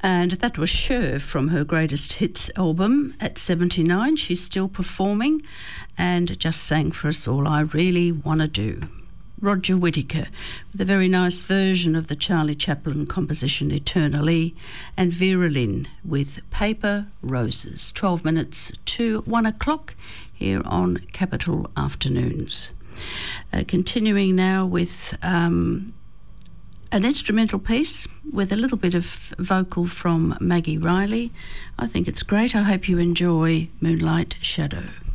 And that was Cher from her Greatest Hits album. At 79, she's still performing and just sang for us All I Really Wanna Do. Roger Whittaker with a very nice version of the Charlie Chaplin composition Eternally, and Vera Lynn with Paper Roses. 12 minutes to 1 o'clock here on Capital Afternoons. Continuing now with an instrumental piece with a little bit of vocal from Maggie Riley. I think it's great. I hope you enjoy Moonlight Shadow.